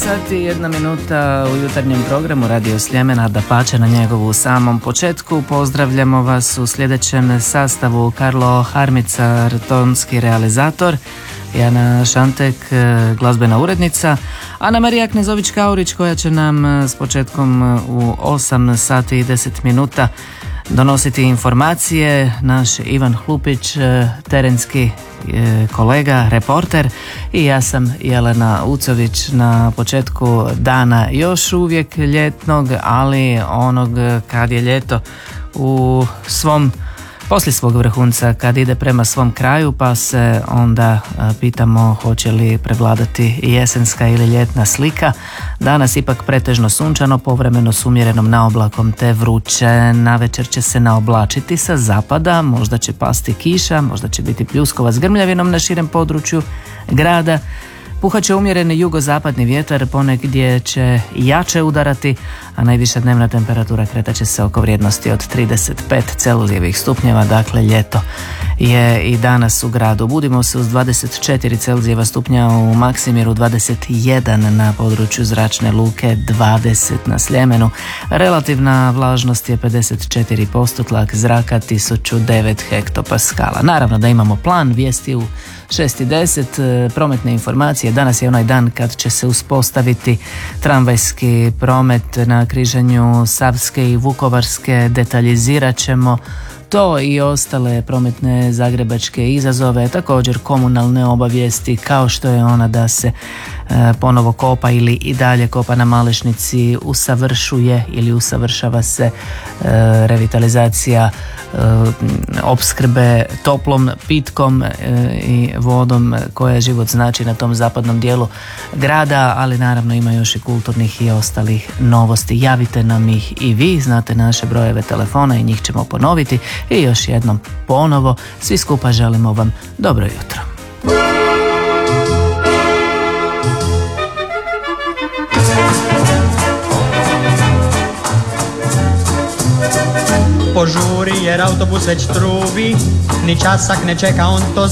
sati i 1 minuta u jutarnjem programu Radio Sljemena, dapače na njegovu samom početku. Pozdravljamo vas u sljedećem sastavu: Karlo Harmica, tonski realizator, Jana Šantek, glazbena urednica, Ana Marija Knezović-Kaurić koja će nam s početkom u 8 sati i 10 minuta donositi informacije, naš Ivan Hlupić, terenski kolega, reporter, i ja sam Jelena Ucović. Na početku dana još uvijek ljetnog, ali onog kad je ljeto u svom, poslije svog vrhunca, kad ide prema svom kraju, pa se onda pitamo hoće li prevladati jesenska ili ljetna slika. Danas ipak pretežno sunčano, povremeno s umjerenom naoblakom te vruće. Navečer će se naoblačiti sa zapada, možda će pasti kiša, možda će biti pljuskova s grmljavinom na širem području grada. Puhat će umjereni jugozapadni vjetar, ponegdje će jače udarati, a najviša dnevna temperatura kretat će se oko vrijednosti od 35 Celzijevih stupnjeva, dakle ljeto je i danas u gradu. Budimo se uz 24 Celzijeva stupnja u Maksimiru, 21 na području Zračne luke, 20 na Sljemenu. Relativna vlažnost je 54%, tlak zraka 1009 hektopaskala. Naravno da imamo plan, vijesti u 6:10, prometne informacije. Danas je onaj dan kad će se uspostaviti tramvajski promet na križanju Savske i Vukovarske. Detaljizirat ćemo to i ostale prometne zagrebačke izazove, također komunalne obavijesti, kao što je ona da se ponovo kopa ili i dalje kopa na Malešnici, usavršuje ili usavršava se revitalizacija opskrbe toplom, pitkom i vodom koja život znači na tom zapadnom dijelu grada, ali naravno ima još i kulturnih i ostalih novosti. Javite nam ih i vi, znate naše brojeve telefona i njih ćemo ponoviti. I još jednom ponovo svi skupa želimo vam dobro jutro. Požuri jer autobus već trubi, ni časak ne čeka, on to